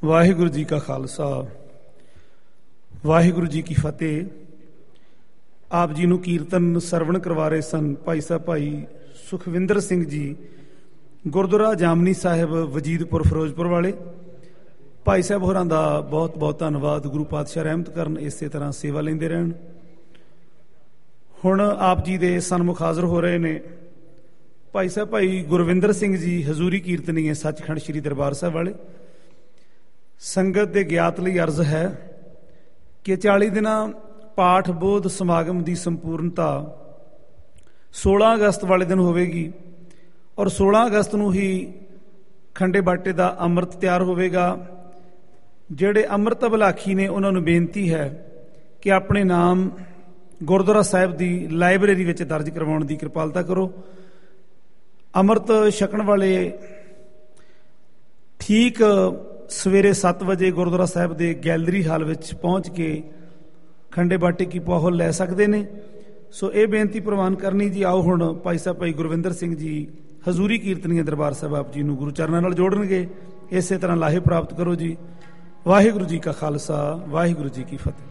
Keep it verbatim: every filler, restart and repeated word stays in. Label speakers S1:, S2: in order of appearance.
S1: ਵਾਹਿਗੁਰੂ ਜੀ ਕਾ ਖਾਲਸਾ ਵਾਹਿਗੁਰੂ ਜੀ ਕੀ ਫਤਿਹ। ਆਪ ਜੀ ਨੂੰ ਕੀਰਤਨ ਸਰਵਣ ਕਰਵਾ ਰਹੇ ਸਨ ਭਾਈ ਸਾਹਿਬ ਭਾਈ ਸੁਖਵਿੰਦਰ ਸਿੰਘ ਜੀ, ਗੁਰਦੁਆਰਾ ਜਾਮਨੀ ਸਾਹਿਬ ਵਜੀਦਪੁਰ ਫਿਰੋਜ਼ਪੁਰ ਵਾਲੇ। ਭਾਈ ਸਾਹਿਬ ਹੋਰਾਂ ਦਾ ਬਹੁਤ ਬਹੁਤ ਧੰਨਵਾਦ। ਗੁਰੂ ਪਾਤਸ਼ਾਹ ਰਹਿਮਤ ਕਰਨ, ਇਸੇ ਤਰ੍ਹਾਂ ਸੇਵਾ ਲੈਂਦੇ ਰਹਿਣ। ਹੁਣ ਆਪ ਜੀ ਦੇ ਸਨਮੁਖ ਹਾਜ਼ਰ ਹੋ ਰਹੇ ਨੇ ਭਾਈ ਸਾਹਿਬ ਭਾਈ ਗੁਰਵਿੰਦਰ ਸਿੰਘ ਜੀ, ਹਜ਼ੂਰੀ ਕੀਰਤਨੀਏ ਸੱਚਖੰਡ ਸ੍ਰੀ ਦਰਬਾਰ ਸਾਹਿਬ ਵਾਲੇ। ਸੰਗਤ ਦੇ ਗਿਆਤ ਲਈ ਅਰਜ਼ ਹੈ ਕਿ ਚਾਲੀ ਦਿਨਾਂ ਪਾਠ ਬੋਧ ਸਮਾਗਮ ਦੀ ਸੰਪੂਰਨਤਾ ਸੋਲਾਂ ਅਗਸਤ ਵਾਲੇ ਦਿਨ ਹੋਵੇਗੀ ਔਰ ਸੋਲਾਂ ਅਗਸਤ ਨੂੰ ਹੀ ਖੰਡੇ ਬਾਟੇ ਦਾ ਅੰਮ੍ਰਿਤ ਤਿਆਰ ਹੋਵੇਗਾ। ਜਿਹੜੇ ਅੰਮ੍ਰਿਤ ਅਭਿਲਾਖੀ ਨੇ ਉਹਨਾਂ ਨੂੰ ਬੇਨਤੀ ਹੈ ਕਿ ਆਪਣੇ ਨਾਮ ਗੁਰਦੁਆਰਾ ਸਾਹਿਬ ਦੀ ਲਾਇਬ੍ਰੇਰੀ ਵਿੱਚ ਦਰਜ ਕਰਵਾਉਣ ਦੀ ਕਿਰਪਾਲਤਾ ਕਰੋ। ਅੰਮ੍ਰਿਤ ਛਕਣ ਵਾਲੇ ਠੀਕ ਸਵੇਰੇ ਸੱਤ ਵਜੇ ਗੁਰਦੁਆਰਾ ਸਾਹਿਬ ਦੇ ਗੈਲਰੀ ਹਾਲ ਵਿੱਚ ਪਹੁੰਚ ਕੇ ਖੰਡੇ ਬਾਟੇ ਕੀ ਪਹੁਲ ਲੈ ਸਕਦੇ ਨੇ। ਸੋ ਇਹ ਬੇਨਤੀ ਪ੍ਰਵਾਨ ਕਰਨੀ ਜੀ। ਆਓ ਹੁਣ ਭਾਈ ਸਾਹਿਬ ਭਾਈ ਗੁਰਵਿੰਦਰ ਸਿੰਘ ਜੀ ਹਜ਼ੂਰੀ ਕੀਰਤਨੀਏ ਦਰਬਾਰ ਸਾਹਿਬ ਆਪ ਜੀ ਨੂੰ ਗੁਰੂ ਚਰਨਾਂ ਨਾਲ ਜੋੜਨਗੇ। ਇਸੇ ਤਰ੍ਹਾਂ ਲਾਹੇ ਪ੍ਰਾਪਤ ਕਰੋ ਜੀ। ਵਾਹਿਗੁਰੂ ਜੀ ਕਾ ਖਾਲਸਾ, ਵਾਹਿਗੁਰੂ ਜੀ ਕੀ ਫਤਿਹ।